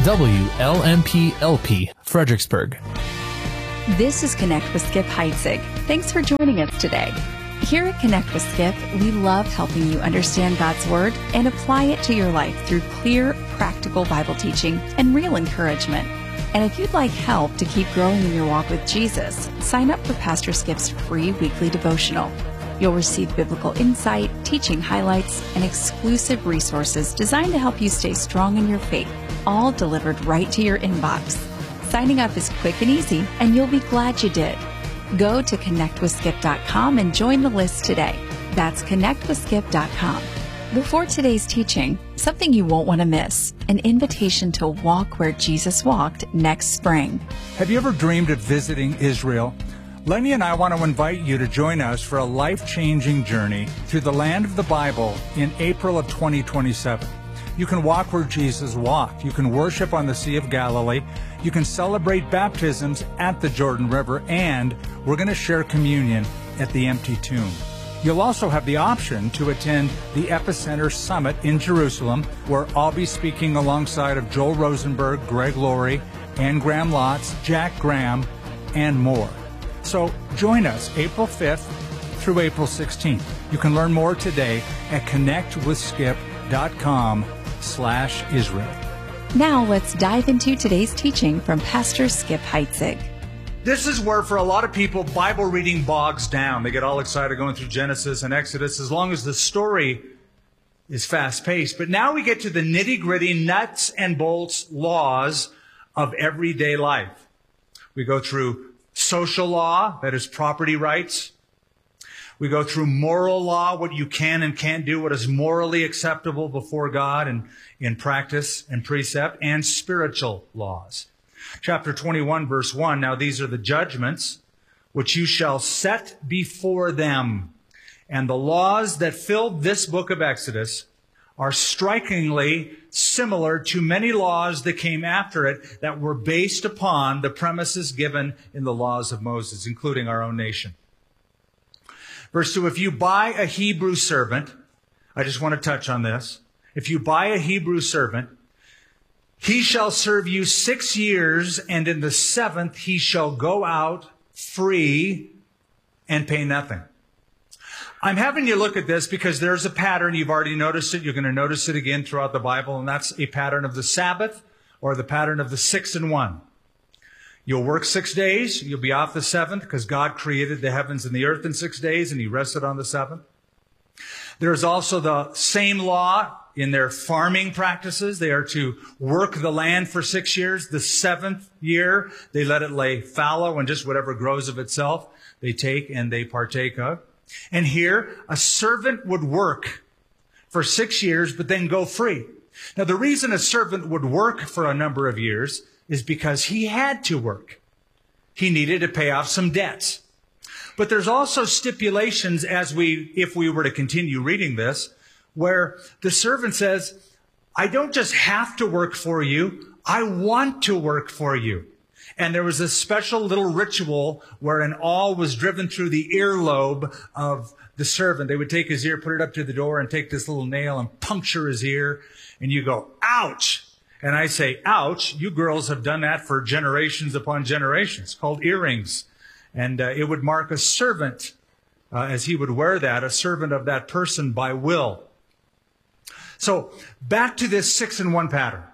WLMP-LP, Fredericksburg. This is Connect with Skip Heitzig. Thanks for joining us today. Here at Connect with Skip, we love helping you understand God's Word and apply it to your life through clear, practical Bible teaching and real encouragement. And if you'd like help to keep growing in your walk with Jesus, sign up for Pastor Skip's free weekly devotional. You'll receive biblical insight, teaching highlights, and exclusive resources designed to help you stay strong in your faith, all delivered right to your inbox. Signing up is quick and easy, and you'll be glad you did. Go to connectwithskip.com and join the list today. That's connectwithskip.com. Before today's teaching, something you won't want to miss, an invitation to walk where Jesus walked next spring. Have you ever dreamed of visiting Israel? Lenny and I want to invite you to join us for a life-changing journey through the land of the Bible in April of 2027. You can walk where Jesus walked. You can worship on the Sea of Galilee. You can celebrate baptisms at the Jordan River, and we're going to share communion at the empty tomb. You'll also have the option to attend the Epicenter Summit in Jerusalem, where I'll be speaking alongside of Joel Rosenberg, Greg Laurie, Ann Graham Lotz, Jack Graham, and more. So join us April 5th through April 16th. You can learn more today at connectwithskip.com/Israel. Now let's dive into today's teaching from Pastor Skip Heitzig. This is where, for a lot of people, Bible reading bogs down. They get all excited going through Genesis and Exodus as long as the story is fast-paced. But now we get to the nitty-gritty, nuts and bolts laws of everyday life. We go through social law, that is property rights. We go through moral law, what you can and can't do, what is morally acceptable before God and in practice and precept, and spiritual laws. Chapter 21, verse 1, now these are the judgments which you shall set before them. And the laws that filled this book of Exodus are strikingly similar to many laws that came after it that were based upon the premises given in the laws of Moses, including our own nation. Verse 2, if you buy a Hebrew servant, I just want to touch on this. If you buy a Hebrew servant, he shall serve you 6 years, and in the 7th he shall go out free and pay nothing. I'm having you look at this because there's a pattern. You've already noticed it. You're going to notice it again throughout the Bible, and that's a pattern of the Sabbath or the pattern of the 6 and 1. You'll work 6 days. You'll be off the 7th because God created the heavens and the earth in 6 days, and he rested on the 7th. There's also the same law in their farming practices. They are to work the land for 6 years. The 7th year, they let it lay fallow, and just whatever grows of itself, they take and they partake of. And here, a servant would work for 6 years, but then go free. Now, the reason a servant would work for a number of years is because he had to work. He needed to pay off some debts. But there's also stipulations if we were to continue reading this, where the servant says, I don't just have to work for you, I want to work for you. And there was a special little ritual where an awl was driven through the earlobe of the servant. They would take his ear, put it up to the door, and take this little nail and puncture his ear. And you go, ouch! And I say, ouch, you girls have done that for generations upon generations, called earrings. And it would mark a servant, as he would wear that, a servant of that person by will. So back to this 6 and 1 pattern.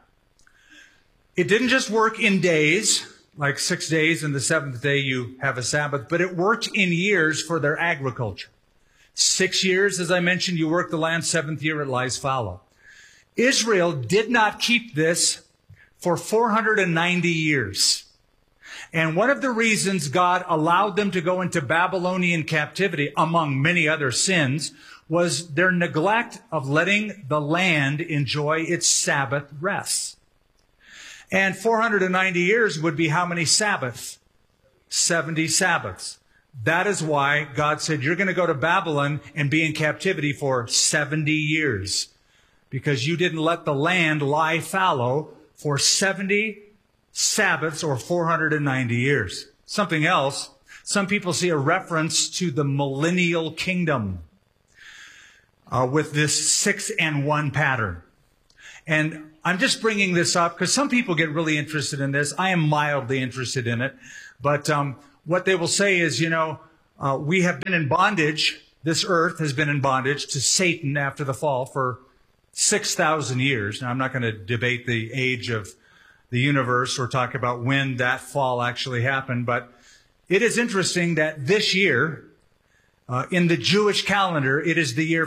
It didn't just work in days, like 6 days, and the 7th day you have a Sabbath, but it worked in years for their agriculture. 6 years, as I mentioned, you work the land. 7th year, it lies fallow. Israel did not keep this for 490 years. And one of the reasons God allowed them to go into Babylonian captivity, among many other sins, was their neglect of letting the land enjoy its Sabbath rests. And 490 years would be how many Sabbaths? 70 Sabbaths. That is why God said, you're going to go to Babylon and be in captivity for 70 years. Because you didn't let the land lie fallow for 70 Sabbaths or 490 years. Something else, some people see a reference to the millennial kingdom with this 6 and 1 pattern. And I'm just bringing this up because some people get really interested in this. I am mildly interested in it. But what they will say is, we have been in bondage. This earth has been in bondage to Satan after the fall for 6,000 years. Now, I'm not going to debate the age of the universe or talk about when that fall actually happened, but it is interesting that this year, in the Jewish calendar, it is the year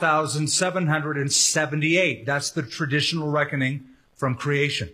5,778. That's the traditional reckoning from creation.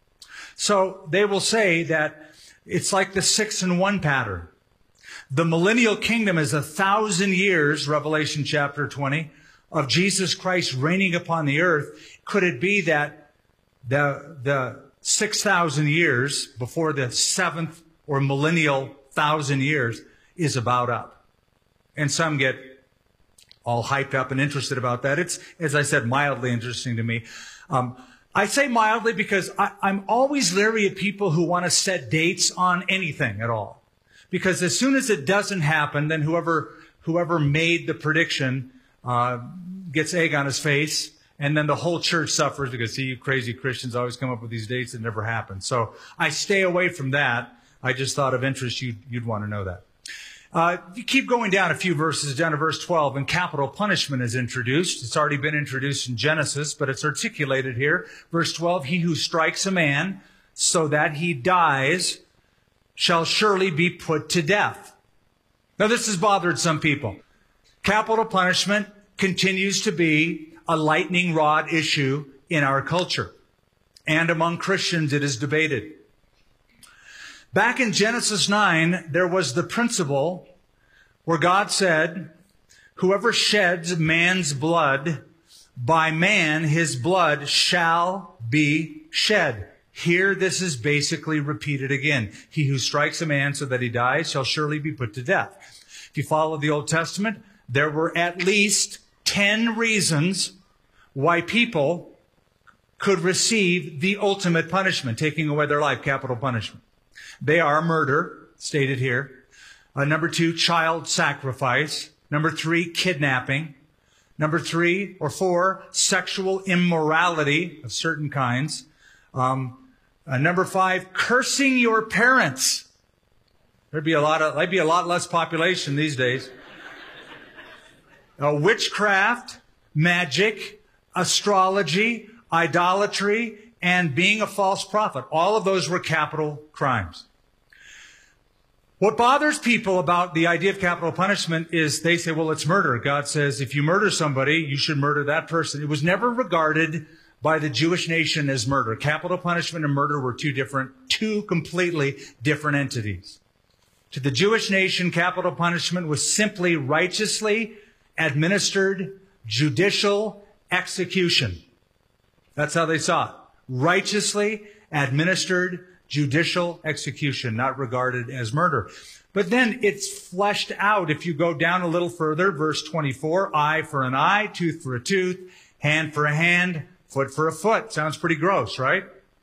So they will say that it's like the 6-in-1 pattern. The millennial kingdom is 1,000 years, Revelation chapter 20, of Jesus Christ reigning upon the earth. Could it be that the 6,000 years before the seventh or millennial 1,000 years is about up? And some get all hyped up and interested about that. It's, as I said, mildly interesting to me. I say mildly because I'm always leery of people who want to set dates on anything at all. Because as soon as it doesn't happen, then whoever made the prediction gets egg on his face, and then the whole church suffers because, see, you crazy Christians always come up with these dates that never happen. So I stay away from that. I just thought of interest you'd want to know that. You keep going down a few verses, down to verse 12, and capital punishment is introduced. It's already been introduced in Genesis, but it's articulated here. Verse 12, he who strikes a man so that he dies shall surely be put to death. Now, this has bothered some people. Capital punishment continues to be a lightning rod issue in our culture. And among Christians, it is debated. Back in Genesis 9, there was the principle where God said, whoever sheds man's blood, by man his blood shall be shed. Here, this is basically repeated again. He who strikes a man so that he dies shall surely be put to death. If you follow the Old Testament, there were at least 10 reasons why people could receive the ultimate punishment, taking away their life, capital punishment. They are murder, stated here. Number 2, child sacrifice. Number 3, kidnapping. Number 3 or 4, sexual immorality of certain kinds. Number 5, cursing your parents. There'd be a lot less population these days. Witchcraft, magic, astrology, idolatry, and being a false prophet. All of those were capital crimes. What bothers people about the idea of capital punishment is they say, well, it's murder. God says, if you murder somebody, you should murder that person. It was never regarded by the Jewish nation as murder. Capital punishment and murder were two completely different entities. To the Jewish nation, capital punishment was simply righteously administered judicial execution. That's how they saw it. Righteously administered judicial execution, not regarded as murder. But then it's fleshed out. If you go down a little further, verse 24, eye for an eye, tooth for a tooth, hand for a hand, foot for a foot. Sounds pretty gross, right?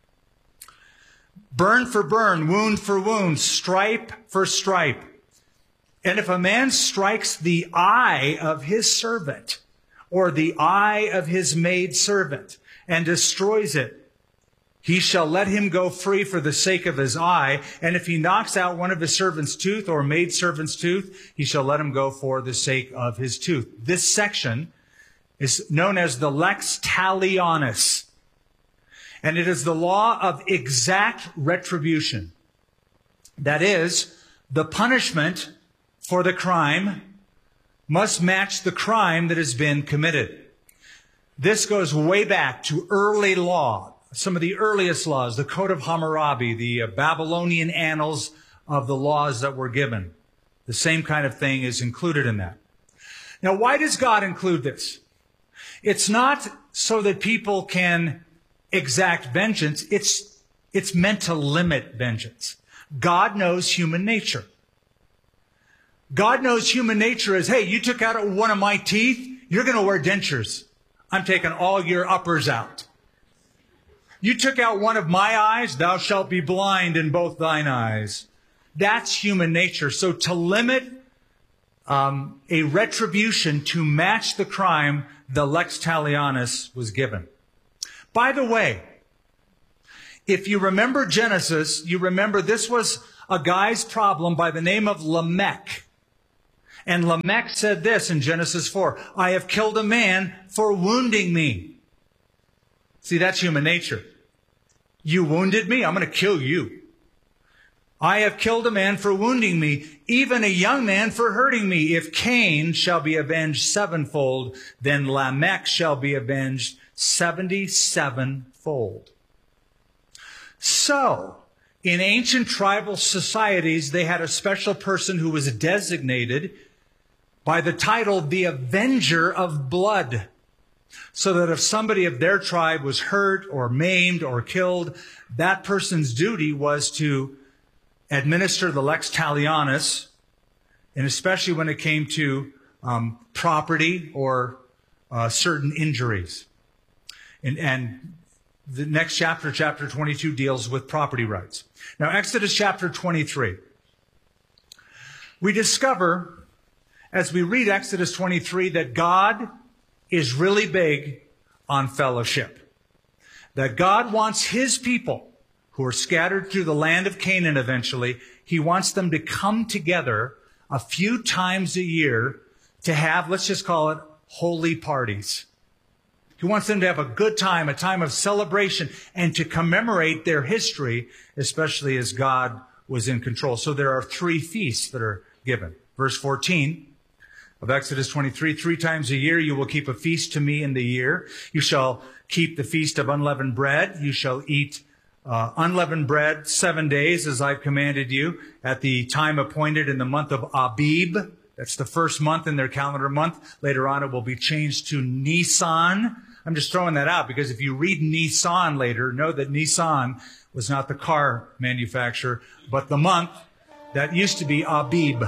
Burn for burn, wound for wound, stripe for stripe. And if a man strikes the eye of his servant or the eye of his maidservant and destroys it, he shall let him go free for the sake of his eye. And if he knocks out one of his servant's tooth or maidservant's tooth, he shall let him go for the sake of his tooth. This section is known as the lex talionis. And it is the law of exact retribution. That is, the punishment for the crime must match the crime that has been committed. This goes way back to early law. Some of the earliest laws, the Code of Hammurabi, the Babylonian annals of the laws that were given. The same kind of thing is included in that. Now, why does God include this? It's not so that people can exact vengeance. It's meant to limit vengeance. God knows human nature. God knows human nature as, hey, you took out one of my teeth, you're going to wear dentures. I'm taking all your uppers out. You took out one of my eyes, thou shalt be blind in both thine eyes. That's human nature. So to limit a retribution to match the crime, the lex talionis was given. By the way, if you remember Genesis, you remember this was a guy's problem by the name of Lamech. And Lamech said this in Genesis 4, I have killed a man for wounding me. See, that's human nature. You wounded me, I'm going to kill you. I have killed a man for wounding me, even a young man for hurting me. If Cain shall be avenged sevenfold, then Lamech shall be avenged 77-fold. So, in ancient tribal societies, they had a special person who was designated by the title, the Avenger of Blood. So that if somebody of their tribe was hurt or maimed or killed, that person's duty was to administer the lex talionis, and especially when it came to property or certain injuries. And the next chapter, chapter 22, deals with property rights. Now, Exodus chapter 23. We discover, as we read Exodus 23, that God is really big on fellowship. That God wants His people, who are scattered through the land of Canaan eventually, He wants them to come together a few times a year to have, let's just call it, holy parties. He wants them to have a good time, a time of celebration, and to commemorate their history, especially as God was in control. So there are 3 feasts that are given. Verse 14 of Exodus 23, 3 times a year you will keep a feast to me in the year. You shall keep the feast of unleavened bread. You shall eat unleavened bread 7 days, as I've commanded you, at the time appointed in the month of Abib. That's the first month in their calendar month. Later on, it will be changed to Nisan. I'm just throwing that out because if you read Nisan later, know that Nisan was not the car manufacturer, but the month that used to be Abib.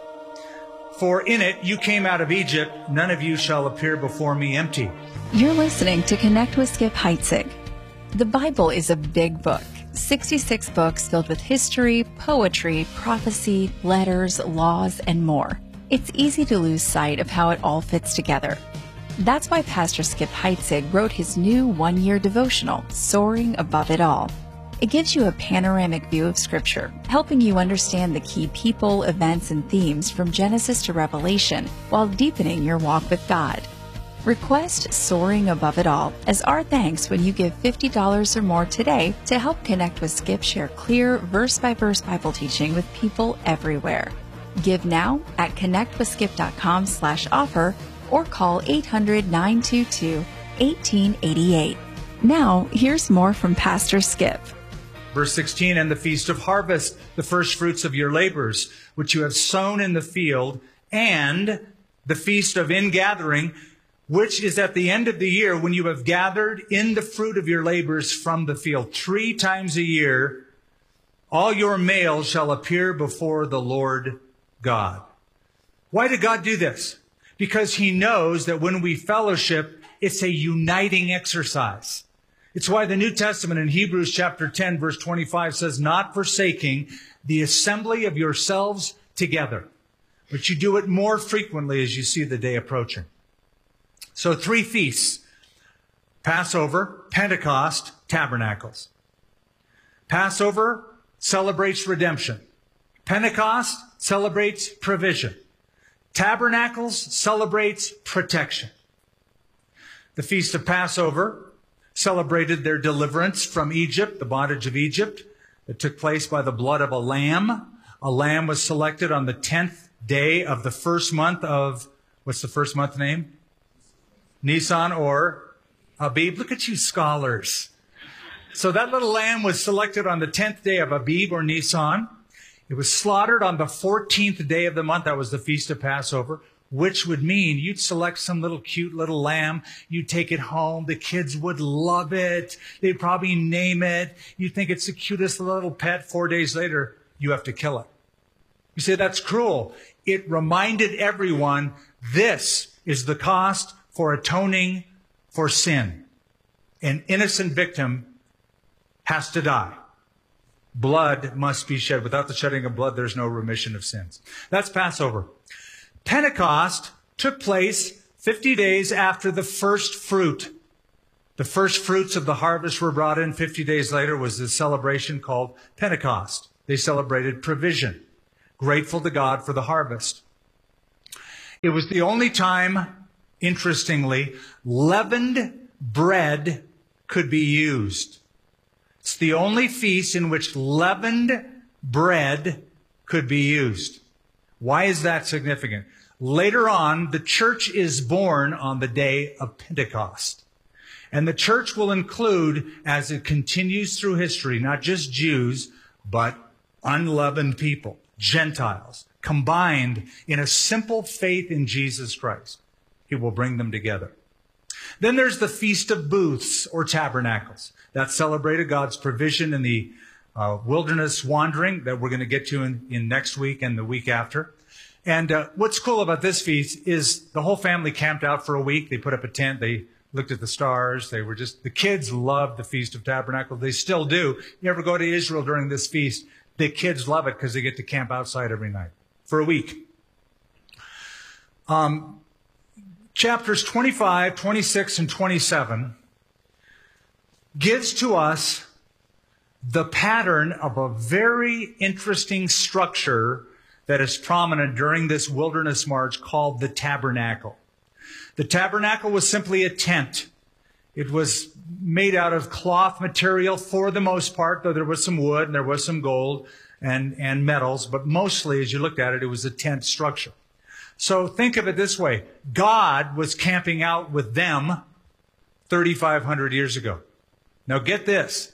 For in it you came out of Egypt. None of you shall appear before me empty. You're listening to Connect with Skip Heitzig. The Bible is a big book. 66 books filled with history, poetry, prophecy, letters, laws, and more. It's easy to lose sight of how it all fits together. That's why Pastor Skip Heitzig wrote his new one-year devotional, Soaring Above It All. It gives you a panoramic view of Scripture, helping you understand the key people, events, and themes from Genesis to Revelation while deepening your walk with God. Request Soaring Above It All as our thanks when you give $50 or more today to help Connect with Skip share clear, verse-by-verse Bible teaching with people everywhere. Give now at connectwithskip.com/offer or call 800-922-1888. Now, here's more from Pastor Skip. Verse 16, and the feast of harvest, the first fruits of your labors, which you have sown in the field, and the feast of ingathering, which is at the end of the year when you have gathered in the fruit of your labors from the field. 3 times a year, all your males shall appear before the Lord God. Why did God do this? Because He knows that when we fellowship, it's a uniting exercise. It's why the New Testament in Hebrews chapter 10, verse 25 says, not forsaking the assembly of yourselves together, but you do it more frequently as you see the day approaching. So 3 feasts: Passover, Pentecost, Tabernacles. Passover celebrates redemption. Pentecost celebrates provision. Tabernacles celebrates protection. The Feast of Passover celebrated their deliverance from Egypt, the bondage of Egypt, that took place by the blood of a lamb. A lamb was selected on the 10th day of the first month of, what's the first month name? Nisan or Abib. Look at you scholars. So that little lamb was selected on the 10th day of Abib or Nisan. It was slaughtered on the 14th day of the month. That was the Feast of Passover, which would mean you'd select some little cute little lamb. You'd take it home. The kids would love it. They'd probably name it. You'd think it's the cutest little pet. 4 days later, you have to kill it. You say, that's cruel. It reminded everyone this is the cost for atoning for sin. An innocent victim has to die. Blood must be shed. Without the shedding of blood, there's no remission of sins. That's Passover. Pentecost took place 50 days after the first fruit The first fruits of the harvest were brought in. 50 days later was this celebration called Pentecost. They celebrated provision, grateful to God for the harvest. It was the only time, interestingly, leavened bread could be used. It's the only feast in which leavened bread could be used. Why is that significant? Later on, the church is born on the day of Pentecost. And the church will include, as it continues through history, not just Jews, but unleavened people, Gentiles, combined in a simple faith in Jesus Christ. He will bring them together. Then there's the Feast of Booths or Tabernacles. That celebrated God's provision in the wilderness wandering that we're going to get to in next week and the week after. And what's cool about this feast is the whole family camped out for a week. They put up a tent. They looked at the stars. The kids loved the Feast of Tabernacles. They still do. You ever go to Israel during this feast, the kids love it because they get to camp outside every night for a week. Chapters 25, 26, and 27 gives to us the pattern of a very interesting structure that is prominent during this wilderness march called the tabernacle. The tabernacle was simply a tent. It was made out of cloth material for the most part, though there was some wood and there was some gold and metals, but mostly, as you looked at it, it was a tent structure. So think of it this way. God was camping out with them 3,500 years ago. Now get this.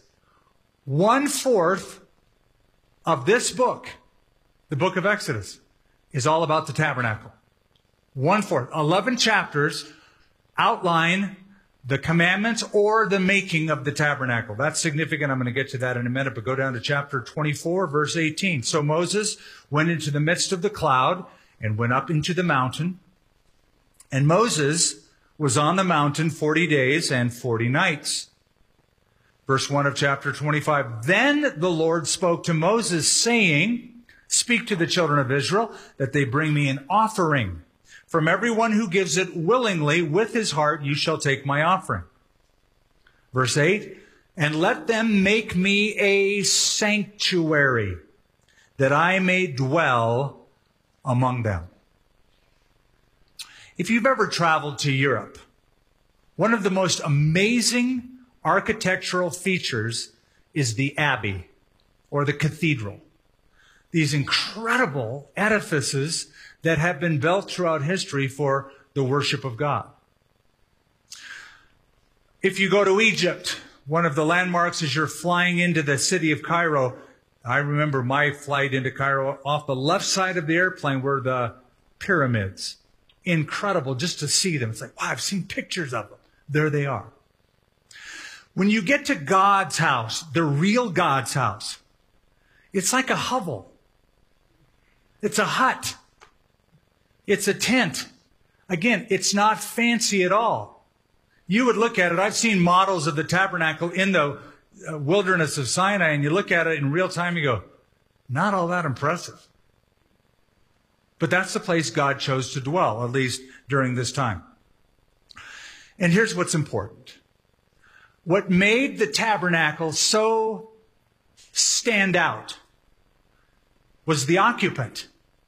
1/4 of this book, the book of Exodus, is all about the tabernacle. 1/4. 11 chapters outline the commandments or the making of the tabernacle. That's significant. I'm going to get to that in a minute, but go down to chapter 24, verse 18. So Moses went into the midst of the cloud and went up into the mountain. And Moses was on the mountain 40 days and 40 nights. Verse 1 of chapter 25. Then the Lord spoke to Moses, saying, speak to the children of Israel that they bring me an offering. From everyone who gives it willingly with his heart, you shall take my offering. Verse 8, and let them make me a sanctuary, that I may dwell among them. If you've ever traveled to Europe, one of the most amazing architectural features is the abbey or the cathedral. These incredible edifices that have been built throughout history for the worship of God. If you go to Egypt, one of the landmarks as you're flying into the city of Cairo, I remember my flight into Cairo, off the left side of the airplane were the pyramids. Incredible just to see them. It's like, wow, I've seen pictures of them. There they are. When you get to God's house, the real God's house, it's like a hovel. It's a hut. It's a tent. Again, it's not fancy at all. You would look at it. I've seen models of the tabernacle in the wilderness of Sinai, and you look at it in real time, you go, not all that impressive. But that's the place God chose to dwell, at least during this time. And here's what's important. What made the tabernacle so stand out was the occupant.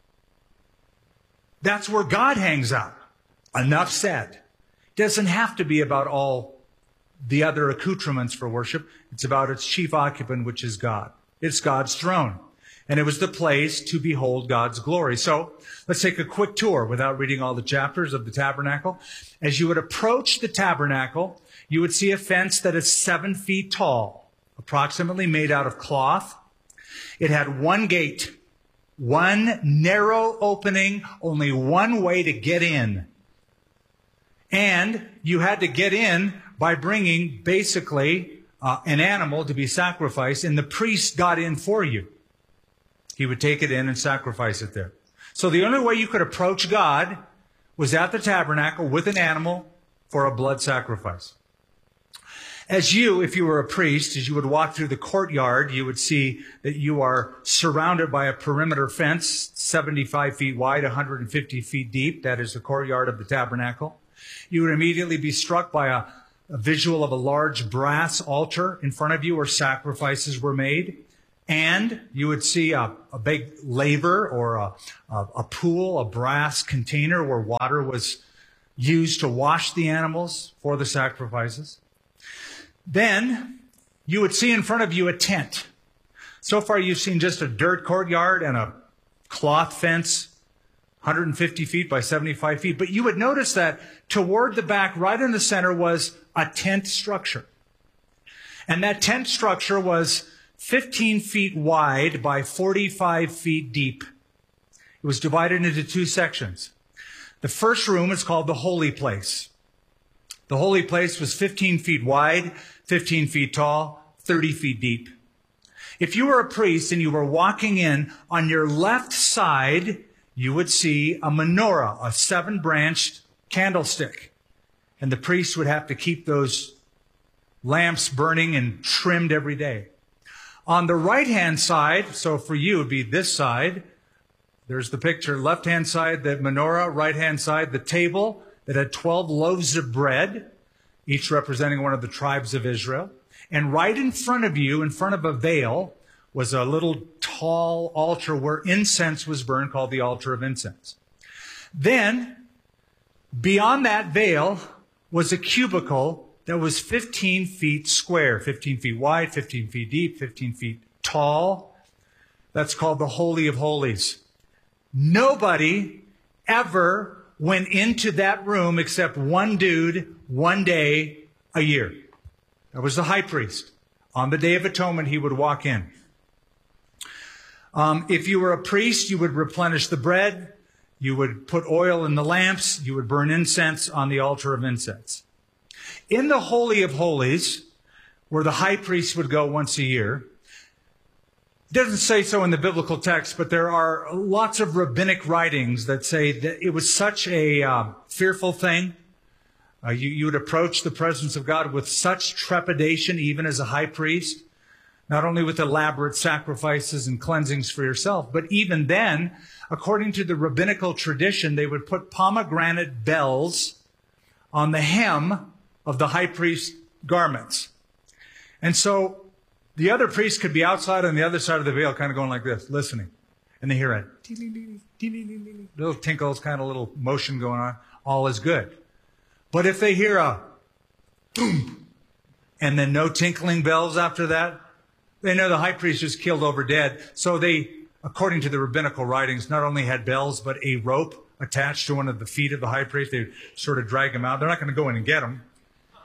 That's where God hangs out. Enough said. It doesn't have to be about all the other accoutrements for worship. It's about its chief occupant, which is God. It's God's throne. And it was the place to behold God's glory. So let's take a quick tour without reading all the chapters of the tabernacle. As you would approach the tabernacle, you would see a fence that is 7 feet tall, approximately made out of cloth. It had one gate. One narrow opening, only one way to get in. And you had to get in by bringing basically an animal to be sacrificed, and the priest got in for you. He would take it in and sacrifice it there. So the only way you could approach God was at the tabernacle with an animal for a blood sacrifice. As you, if you were a priest, as you would walk through the courtyard, you would see that you are surrounded by a perimeter fence, 75 feet wide, 150 feet deep. That is the courtyard of the tabernacle. You would immediately be struck by a visual of a large brass altar in front of you where sacrifices were made. And you would see a big laver or a pool, a brass container where water was used to wash the animals for the sacrifices. Then you would see in front of you a tent. So far you've seen just a dirt courtyard and a cloth fence, 150 feet by 75 feet. But you would notice that toward the back, right in the center, was a tent structure. And that tent structure was 15 feet wide by 45 feet deep. It was divided into two sections. The first room is called the Holy Place. The Holy Place was 15 feet wide, 15 feet tall, 30 feet deep. If you were a priest and you were walking in, on your left side, you would see a menorah, a 7-branched candlestick. And the priest would have to keep those lamps burning and trimmed every day. On the right-hand side, so for you it would be this side, there's the picture, left-hand side, the menorah, right-hand side, the table that had 12 loaves of bread, each representing one of the tribes of Israel. And right in front of you, in front of a veil, was a little tall altar where incense was burned, called the altar of incense. Then, beyond that veil was a cubicle that was 15 feet square, 15 feet wide, 15 feet deep, 15 feet tall. That's called the Holy of Holies. Nobody ever went into that room except one dude, one day a year. That was the high priest. On the Day of Atonement, he would walk in. If you were a priest, you would replenish the bread. You would put oil in the lamps. You would burn incense on the altar of incense. In the Holy of Holies, where the high priest would go once a year, it doesn't say so in the biblical text, but there are lots of rabbinic writings that say that it was such a fearful thing. You would approach the presence of God with such trepidation, even as a high priest, not only with elaborate sacrifices and cleansings for yourself, but even then, according to the rabbinical tradition, they would put pomegranate bells on the hem of the high priest's garments. And so the other priest could be outside on the other side of the veil, kind of going like this, listening. And they hear a little tinkles, kind of little motion going on. All is good. But if they hear a boom, and then no tinkling bells after that, they know the high priest just killed over dead. So they, according to the rabbinical writings, not only had bells, but a rope attached to one of the feet of the high priest. They sort of drag him out. They're not going to go in and get him.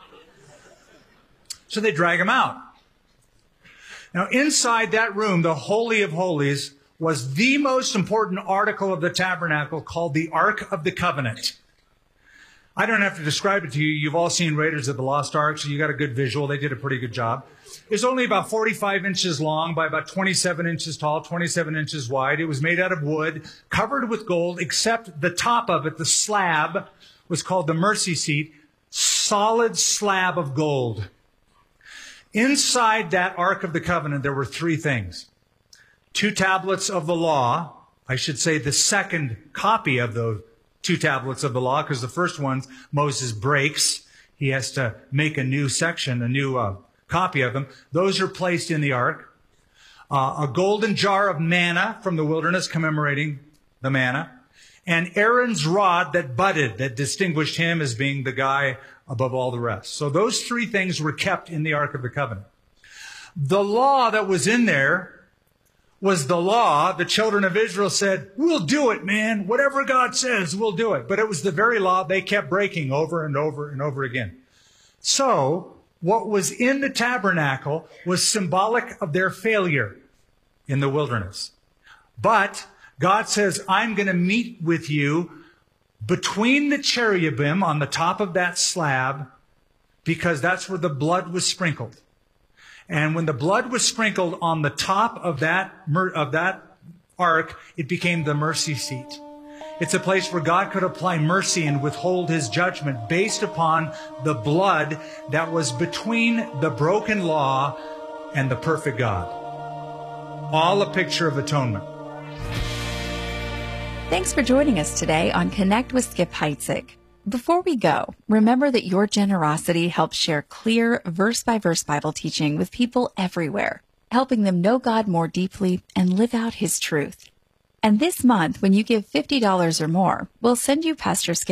So they drag him out. Now, inside that room, the Holy of Holies was the most important article of the tabernacle, called the Ark of the Covenant. I don't have to describe it to you. You've all seen Raiders of the Lost Ark, so you got a good visual. They did a pretty good job. It's only about 45 inches long by about 27 inches tall, 27 inches wide. It was made out of wood, covered with gold, except the top of it, the slab, was called the mercy seat, solid slab of gold. Inside that Ark of the Covenant, there were three things. 2 tablets of the law. I should say the second copy of those 2 tablets of the law, because the first ones Moses breaks. He has to make a new section, a new copy of them. Those are placed in the ark. A golden jar of manna from the wilderness, commemorating the manna. And Aaron's rod that budded, that distinguished him as being the guy above all the rest. So those 3 things were kept in the Ark of the Covenant. The law that was in there was the law. The children of Israel said, we'll do it, man. Whatever God says, we'll do it. But it was the very law they kept breaking over and over and over again. So what was in the tabernacle was symbolic of their failure in the wilderness. But God says, I'm going to meet with you between the cherubim on the top of that slab, because that's where the blood was sprinkled. And when the blood was sprinkled on the top of that ark, it became the mercy seat. It's a place where God could apply mercy and withhold his judgment based upon the blood that was between the broken law and the perfect God. All a picture of atonement. Thanks for joining us today on Connect with Skip Heitzig. Before we go, remember that your generosity helps share clear, verse-by-verse Bible teaching with people everywhere, helping them know God more deeply and live out His truth. And this month, when you give $50 or more, we'll send you Pastor Skip